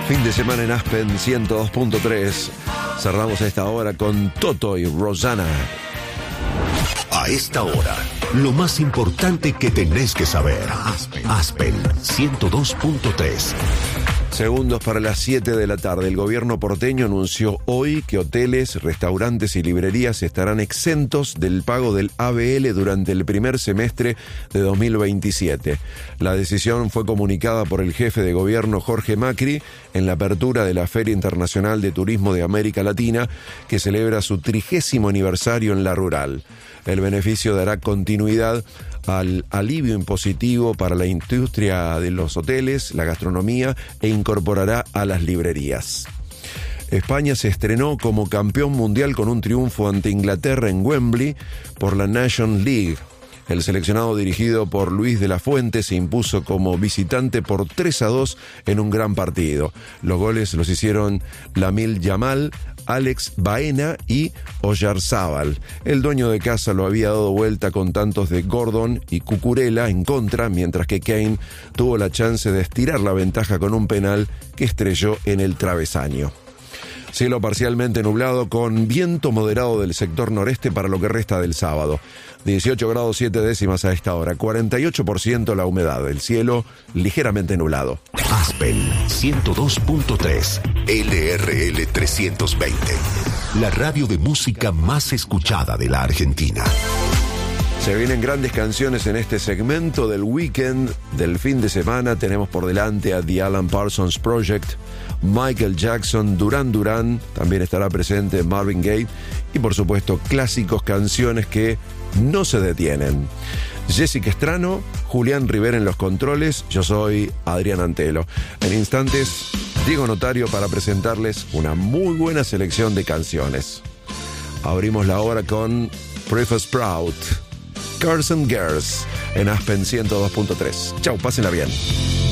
Fin de semana en Aspen 102.3. Cerramos a esta hora con Toto y Rosanna. A esta hora, lo más importante que tenés que saber. Aspen 102.3. Segundos para las 7 de la tarde. El gobierno porteño anunció hoy que hoteles, restaurantes y librerías estarán exentos del pago del ABL durante el primer semestre de 2027. La decisión fue comunicada por el jefe de gobierno Jorge Macri en la apertura de la Feria Internacional de Turismo de América Latina, que celebra su 30º aniversario en La Rural. El beneficio dará continuidad al alivio impositivo para la industria de los hoteles, la gastronomía e incorporará a las librerías. España se estrenó como campeón mundial con un triunfo ante Inglaterra en Wembley por la Nations League. El seleccionado dirigido por Luis de la Fuente se impuso como visitante por 3-2 en un gran partido. Los goles los hicieron Lamine Yamal, Alex Baena y Oyarzábal. El dueño de casa lo había dado vuelta con tantos de Gordon y Cucurella en contra, mientras que Kane tuvo la chance de estirar la ventaja con un penal que estrelló en el travesaño. Cielo parcialmente nublado con viento moderado del sector noreste para lo que resta del sábado. 18 grados 7 décimas a esta hora, 48% la humedad, el cielo ligeramente nublado. Aspen 102.3, LRL 320, la radio de música más escuchada de la Argentina. Se vienen grandes canciones en este segmento del weekend, del fin de semana. Tenemos por delante a The Alan Parsons Project, Michael Jackson, Duran Duran, también estará presente Marvin Gaye y por supuesto clásicos, canciones que no se detienen. Jessica Estrano, Julián Rivera en los controles, yo soy Adrián Antelo. En instantes, Diego Notario para presentarles una muy buena selección de canciones. Abrimos la hora con Prefa Sprout, Girls and Girls, en Aspen 102.3. Chau, pásenla bien.